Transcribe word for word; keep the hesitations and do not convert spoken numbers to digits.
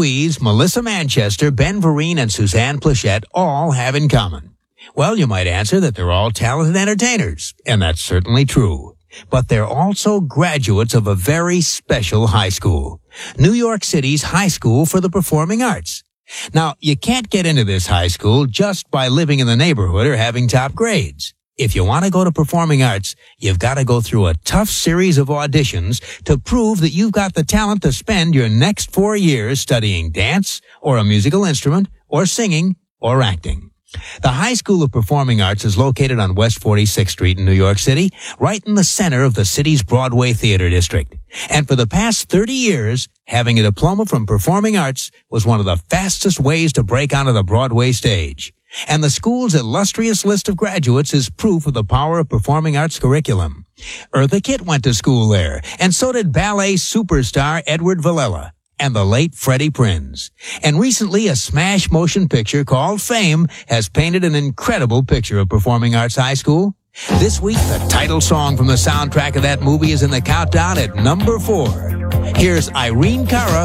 Louise, Melissa Manchester, Ben Vereen, and Suzanne Plachette all have in common? Well, you might answer that they're all talented entertainers, and that's certainly true. But they're also graduates of a very special high school, New York City's High School for the Performing Arts. Now, you can't get into this high school just by living in the neighborhood or having top grades. If you want to go to performing arts, you've got to go through a tough series of auditions to prove that you've got the talent to spend your next four years studying dance or a musical instrument or singing or acting. The High School of Performing Arts is located on West forty-sixth Street in New York City, right in the center of the city's Broadway Theater District. And for the past thirty years, having a diploma from performing arts was one of the fastest ways to break onto the Broadway stage. And the school's illustrious list of graduates is proof of the power of performing arts curriculum. Eartha Kitt went to school there, and so did ballet superstar Edward Villella and the late Freddie Prinze. And recently, a smash motion picture called Fame has painted an incredible picture of Performing Arts High School. This week, the title song from the soundtrack of that movie is in the countdown at number four. Here's Irene Cara